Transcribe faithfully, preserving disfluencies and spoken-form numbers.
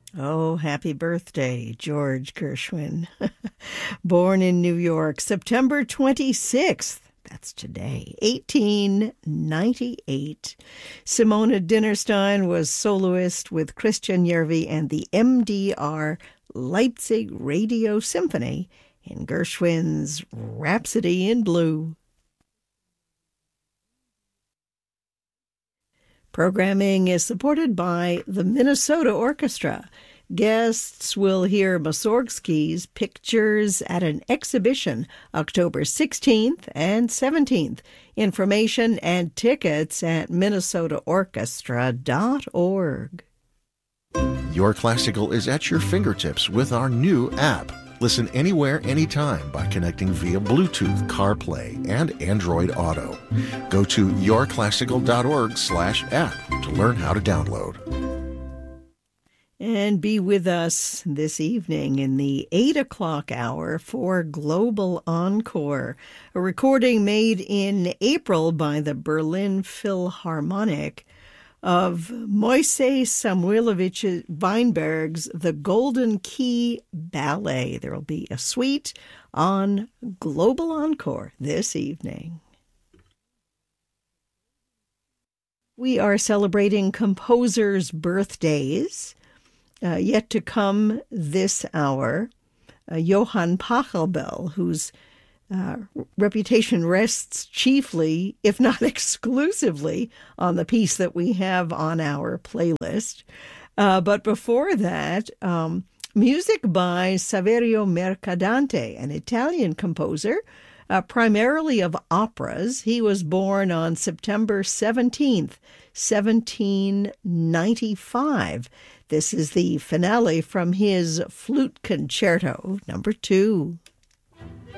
Oh, happy birthday, George Gershwin. Born in New York, September twenty-sixth. That's today, eighteen ninety-eight. Simona Dinnerstein was soloist with Christian Järvi and the M D R Leipzig Radio Symphony in Gershwin's Rhapsody in Blue. Programming is supported by the Minnesota Orchestra. Guests will hear Mussorgsky's Pictures at an Exhibition October sixteenth and seventeenth. Information and tickets at minnesota orchestra dot org. Your Classical is at your fingertips with our new app. Listen anywhere, anytime by connecting via Bluetooth, CarPlay, and Android Auto. Go to your classical dot org slash app to learn how to download. And be with us this evening in the eight o'clock hour for Global Encore, a recording made in April by the Berlin Philharmonic of Moisei Samuilovich Weinberg's The Golden Key Ballet. There will be a suite on Global Encore this evening. We are celebrating composers' birthdays. Uh, yet to come this hour, uh, Johann Pachelbel, whose uh, reputation rests chiefly, if not exclusively, on the piece that we have on our playlist. Uh, but before that, um, music by Saverio Mercadante, an Italian composer, uh, primarily of operas. He was born on September seventeenth, seventeen ninety-five. This is the finale from his Flute Concerto, number two.